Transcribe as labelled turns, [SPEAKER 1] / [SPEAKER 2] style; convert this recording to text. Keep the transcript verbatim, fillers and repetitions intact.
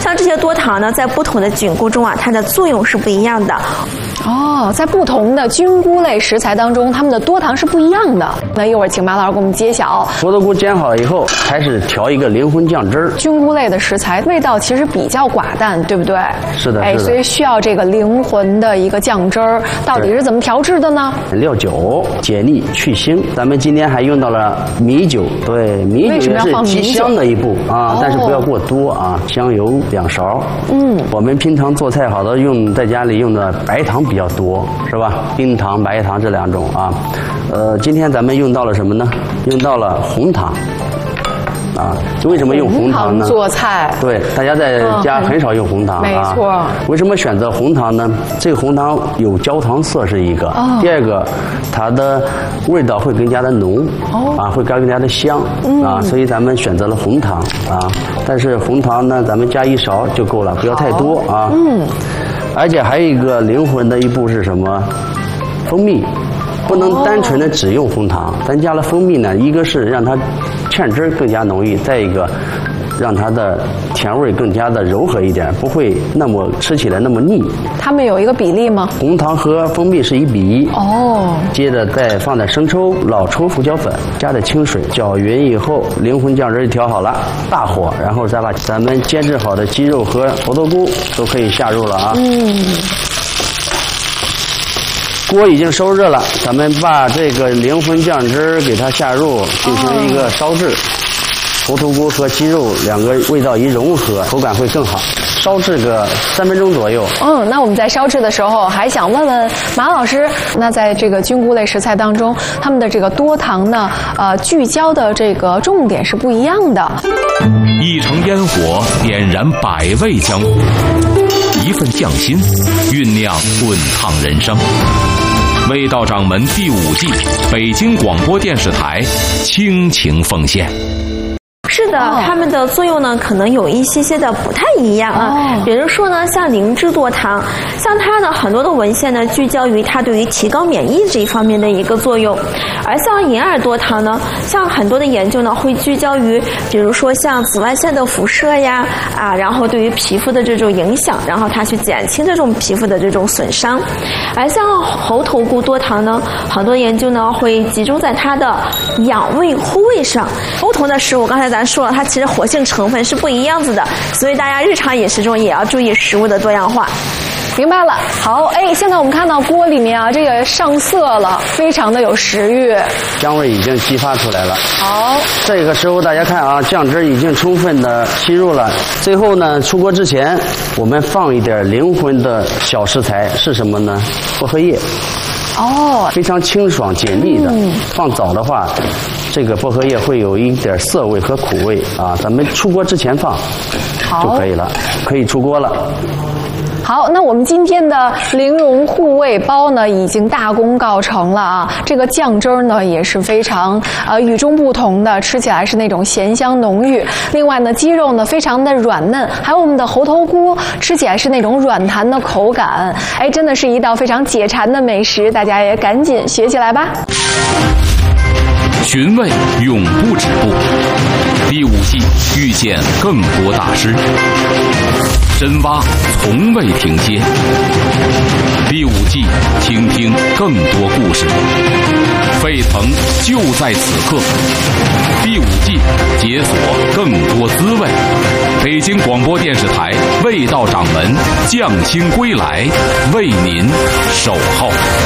[SPEAKER 1] 像这些多糖呢，在不同的菌菇中啊，它的作用是不一样的。
[SPEAKER 2] 哦，在不同的菌菇类食材当中，它们的多糖是不一样的。那一会儿请马老师给我们揭晓。
[SPEAKER 3] 猴头菇煎好以后，开始调一个灵魂酱汁儿。
[SPEAKER 2] 菌菇类的食材味道其实比较寡淡，对不对？
[SPEAKER 3] 是的，
[SPEAKER 2] 哎，
[SPEAKER 3] 是的。
[SPEAKER 2] 所以需要这个灵魂的一个酱汁儿，到底是怎么调制的呢？
[SPEAKER 3] 料酒解腻去腥，咱们今天还用到了米酒，对，米酒也是极香的一步啊，但是不要过多啊。香油两勺，嗯，我们平常做菜好多用在家里用的白糖比较多，是吧？冰糖、白糖这两种啊，呃，今天咱们用到了什么呢？用到了红糖。啊，为什么用红糖呢？
[SPEAKER 2] 红糖做菜，
[SPEAKER 3] 对，大家在家很少用红糖啊。
[SPEAKER 2] 没错。
[SPEAKER 3] 为什么选择红糖呢？这个红糖有焦糖色是一个，哦、第二个，它的味道会更加的浓，哦、啊，会更加的香、嗯、啊，所以咱们选择了红糖啊。但是红糖呢，咱们加一勺就够了，不要太多啊。嗯。而且还有一个灵魂的一步是什么？蜂蜜。不能单纯的只用红糖，咱加了蜂蜜呢，一个是让它芡汁更加浓郁，再一个让它的甜味更加的柔和一点，不会那么吃起来那么腻。
[SPEAKER 2] 它们有一个比例吗？
[SPEAKER 3] 红糖和蜂蜜是一比一。哦。接着再放点生抽、老抽、胡椒粉，加点清水，搅匀以后，灵魂酱汁就调好了，大火，然后再把咱们煎制好的鸡肉和猴头菇都可以下入了啊。嗯。锅已经收热了，咱们把这个灵魂酱汁给它下入，进行一个烧制。猴头菇和鸡肉两个味道一融合，口感会更好。烧制个三分钟左右。
[SPEAKER 2] 嗯，那我们在烧制的时候，还想问问马老师，那在这个菌菇类食材当中，它们的这个多糖呢，呃，聚焦的这个重点是不一样的。
[SPEAKER 4] 一城烟火点燃百味江湖，一份匠心酝酿滚烫人生。味道掌门第五季，北京广播电视台倾情奉献。
[SPEAKER 1] 是的，哦、它们的作用呢，可能有一些些的不太一样啊。哦、比如说呢，像灵芝多糖，像它呢，很多的文献呢，聚焦于它对于提高免疫这一方面的一个作用。而像银耳多糖呢，像很多的研究呢，会聚焦于，比如说像紫外线的辐射呀，啊，然后对于皮肤的这种影响，然后它去减轻这种皮肤的这种损伤。而像猴头菇多糖呢，很多研究呢，会集中在它的养胃护胃上。不同的食物，刚才咱说了，它其实活性成分是不一样子的，所以大家日常饮食中也要注意食物的多样化。
[SPEAKER 2] 明白了。好，哎，现在我们看到锅里面啊，这个上色了，非常的有食欲，
[SPEAKER 3] 香味已经激发出来了。
[SPEAKER 2] 好，
[SPEAKER 3] 这个时候大家看啊，酱汁已经充分的吸入了。最后呢，出锅之前，我们放一点灵魂的小食材是什么呢？薄荷叶。哦，非常清爽解腻的。嗯、放早的话，这个薄荷叶会有一点涩味和苦味啊。咱们出锅之前放就可以了，可以出锅了。
[SPEAKER 2] 好，那我们今天的灵蓉护胃包呢，已经大功告成了啊！这个酱汁儿呢，也是非常呃与众不同的，吃起来是那种咸香浓郁。另外呢，鸡肉呢非常的软嫩，还有我们的猴头菇吃起来是那种软弹的口感，哎，真的是一道非常解馋的美食，大家也赶紧学起来吧！
[SPEAKER 4] 寻味永不止步，第五季遇见更多大师。深挖从未停歇，第五季倾听更多故事，沸腾就在此刻。第五季解锁更多滋味。北京广播电视台味道掌门匠心归来，为您守候。